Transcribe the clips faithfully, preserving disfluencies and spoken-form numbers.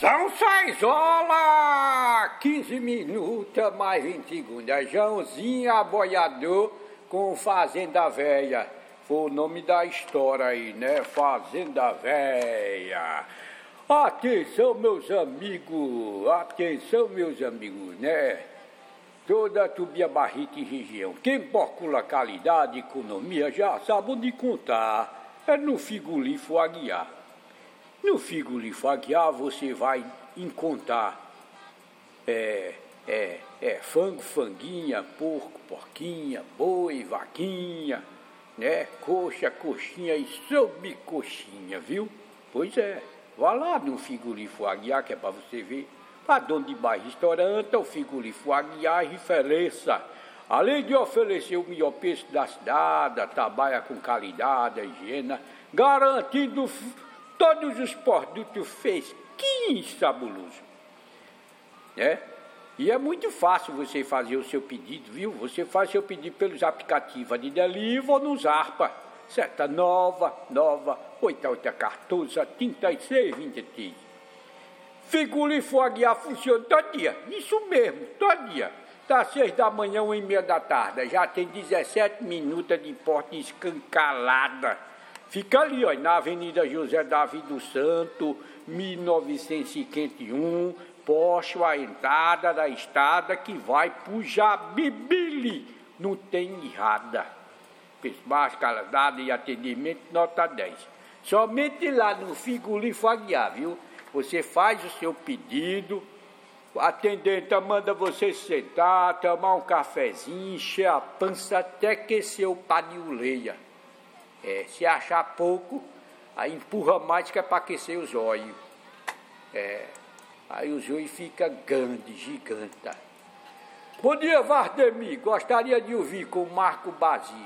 São seis horas, quinze minutos, mais vinte segundos. Joãozinho Aboiador com Fazenda Véia. Foi o nome da história aí, né? Fazenda Véia. Atenção, meus amigos, atenção, meus amigos, né? Toda a Tubia, Barrita e região. Quem por localidade, economia, já sabe onde contar. É no Figulifo Aguiar. No Figulifo Aguiar você vai encontrar é, é, é, frango, franguinha, porco, porquinha, boi, vaquinha, né? Coxa, coxinha e sobrecoxinha, viu? Pois é, vá lá no Figulifo Aguiar, que é para você ver. Para dono de bar restaurante, o Figulifo Aguiar referência. Além de oferecer o melhor preço da cidade, trabalha com qualidade, higiene, garantindo todos os produtos fresquinhos e saborosos. Né? E é muito fácil você fazer o seu pedido, viu? Você faz seu pedido pelos aplicativos de delivery ou no Zarpa. Seta nova, nova, oito oito um quatro, trinta e seis, vinte e três. Figulifo Aguiar funciona todo dia. Isso mesmo, todo dia. Das seis da manhã, uma e meia da tarde. Já tem dezessete minutos de porta escancalada. Fica ali, ó, na Avenida José Davi do Santo, mil novecentos e cinquenta e um, posto a entrada da estrada que vai pro Jabibili. Não tem errada. Mais caladada e atendimento, nota dez. Somente lá no Figulifo Aguiar, viu? Você faz o seu pedido, o atendente manda você sentar, tomar um cafezinho, encher a pança até que seu panil leia. É, se achar pouco, aí empurra mais que é para aquecer os olhos. É, aí os olhos ficam grandes, gigantes. Bom dia, Vardemir. Gostaria de ouvir com o Marco Bazzi.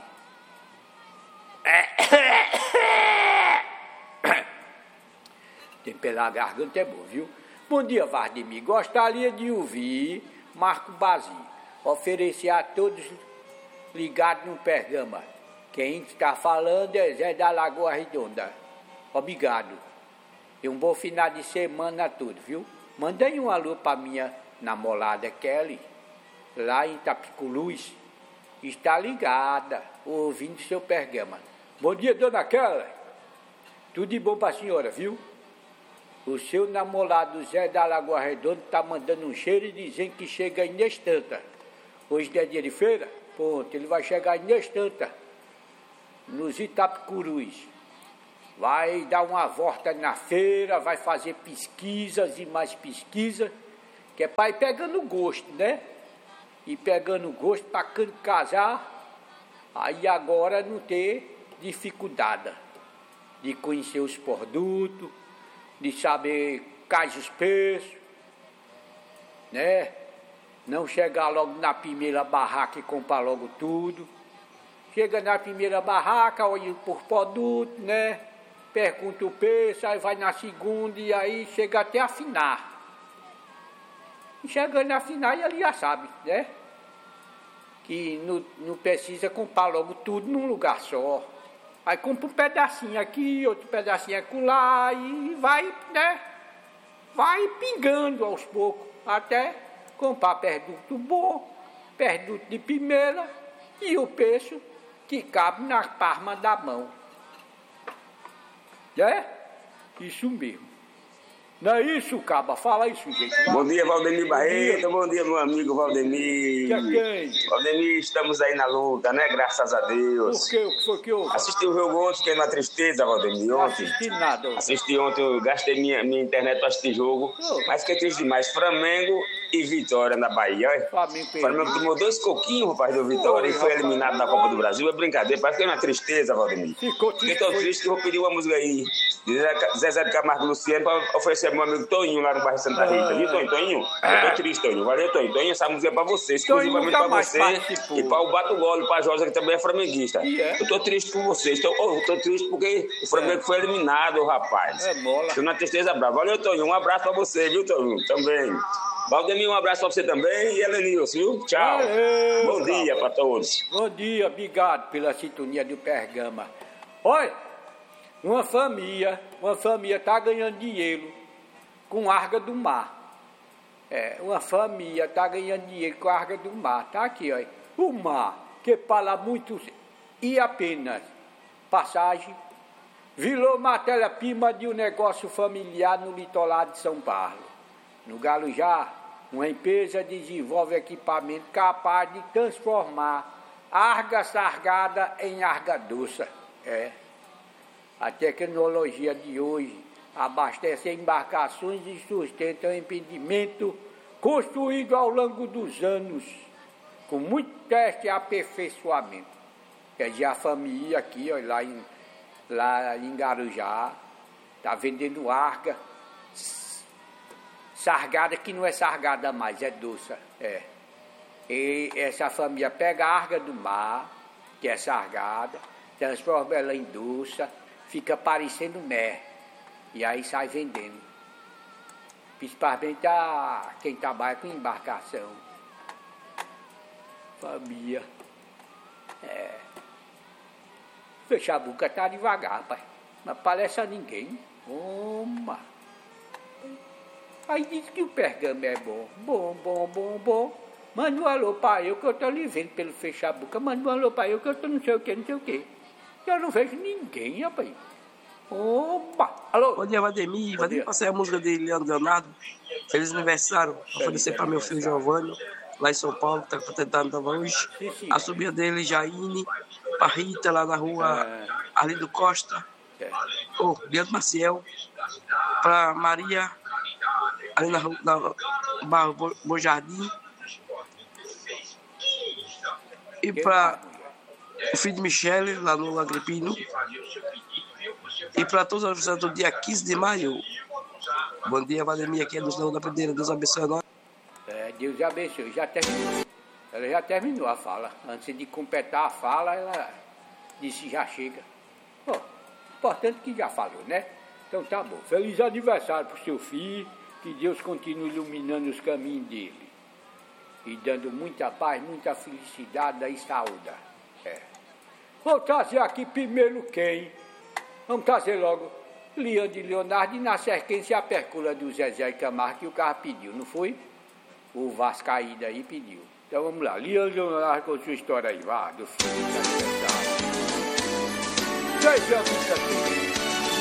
Temperar a garganta é bom, viu? Bom dia, Vardemir. Gostaria de ouvir Marco Bazzi. Oferecer a todos ligados no Pergama. Quem está falando é Zé da Lagoa Redonda. Obrigado. E um bom final de semana a todos, viu? Mandei um alô para minha namorada Kelly, lá em Itapiculuz. Está ligada, ouvindo seu Pergama. Bom dia, dona Kelly. Tudo de bom para a senhora, viu? O seu namorado Zé da Lagoa Redonda está mandando um cheiro e dizendo que chega em instante. Hoje é dia de feira? Pronto, ele vai chegar em instante. Nos Itapicurus. Vai dar uma volta na feira, vai fazer pesquisas e mais pesquisas, que é para ir pegando gosto, né? E pegando gosto para casar, aí agora não ter dificuldade de conhecer os produtos, de saber quais os preços, né? Não chegar logo na primeira barraca e comprar logo tudo. Chega na primeira barraca, olha por produto, né? Pergunta o preço, aí vai na segunda e aí chega até afinar. E chegando a afinar, ele já sabe, né? Que não, não precisa comprar logo tudo num lugar só. Aí compra um pedacinho aqui, outro pedacinho acolá e vai, né? Vai pingando aos poucos, até comprar produto bom, produto de primeira e o preço que cabe na palma da mão. É? Isso mesmo. Não é isso, Caba? Fala isso, gente. Bom dia, Valdemir Barreto. Bom dia, meu amigo Valdemir. Que é quem? Valdemir, estamos aí na luta, né? Graças a Deus. Por quê? O que foi que houve? Assisti o jogo ontem, fiquei na tristeza, Valdemir. Não Ontem. assisti nada. Ontem. Assisti ontem, eu gastei minha, minha internet para assistir jogo. Oh. Mas fiquei triste demais. Flamengo e Vitória na Bahia. Olha. Flamengo, Flamengo tomou dois coquinhos, rapaz, do Vitória oh, e foi rapaz. eliminado da Copa do Brasil. É brincadeira, parece que fiquei na tristeza, Valdemir. Ficou triste. Fiquei tão foi... triste que eu vou pedir uma música aí de Zezé de Camargo e Luciano para oferecer pro meu amigo Toninho lá no bairro Santa Rita. Viu, Toninho? Toninho? É. Eu tô triste, Toninho. Valeu, Toninho. Toninho, essa música é pra você, exclusivamente pra você e pra o Bato Golo, pra Josa, que também é flamenguista. É. Eu tô triste por vocês. Tô, oh, eu tô triste porque o Flamengo é. foi eliminado, rapaz. É bola. Tô na tristeza brava. Valeu, Toninho. Um abraço pra você, viu, Toninho? Também. Valdemir, um abraço pra você também. E Helenilson, viu? Tchau. Valeu, Bom dia pra todos. Bom dia, obrigado pela sintonia do Pergama. Olha, uma família, uma família tá ganhando dinheiro com alga do mar. É, uma família está ganhando dinheiro com a alga do mar. Está aqui, ó. O mar, que fala muito e apenas passagem, virou matéria-prima de um negócio familiar no litoral de São Paulo. No Galujá, uma empresa desenvolve equipamento capaz de transformar alga sargada em alga doce. É. A tecnologia de hoje abastece embarcações e sustenta o empreendimento construído ao longo dos anos, com muito teste e aperfeiçoamento. Quer dizer, a família aqui, ó, lá em, lá em Garujá, está vendendo alga sargada, que não é sargada mais, é doce. É. E essa família pega a alga do mar, que é sargada, transforma ela em doce, fica parecendo mel, e aí sai vendendo. Principalmente a quem trabalha com embarcação. Família. É. Fechar a boca tá devagar, pai. Não parece a ninguém. Oma. Aí diz que o pergame é bom. Bom, bom, bom, bom. Manda um alô para eu que eu estou lhe vendo pelo fechar a boca. Manda um alô para eu que eu estou não sei o que, não sei o que. Eu não vejo ninguém, rapaz. Opa! Alô? Bom dia, Vademir. Vademir, passei a música de Leandro Leonardo. Feliz aniversário. Oferecer para meu filho Giovanni, lá em São Paulo, que está tentando hoje. Sim, sim. A sobrinha dele, Jaine. Para Rita, lá na rua é. Arlindo Costa. É. Oh, Leandro Maciel. Para Maria, ali na rua na Barro Bom Jardim. E para o filho de Michele, lá no Agripino. E para todos os anos do dia quinze de maio. Bom dia, Vademir, aqui é do Senhor da Primeira. Deus abençoe a nós. É, Deus abençoe. Já terminou. Ela já terminou a fala. Antes de completar a fala, ela disse já chega. Bom, importante que já falou, né? Então tá bom. Feliz aniversário para o seu filho. Que Deus continue iluminando os caminhos dele. E dando muita paz, muita felicidade e saúde. É. Vou trazer aqui primeiro quem? Vamos trazer logo Leandro e Leonardo e na sequência a percula do Zezé Camargo que o carro pediu, não foi? O Vascaída aí pediu. Então vamos lá, Leandro e Leonardo com sua história aí, vá, do filho da aniversário. Seja